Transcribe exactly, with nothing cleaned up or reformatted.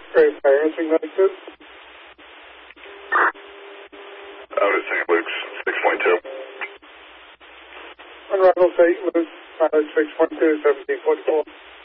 Great Fire, answering Medicare. Out at Saint Luke's, six point two. Unravel Saint Luke's, uh, six point two, seventeen forty-four.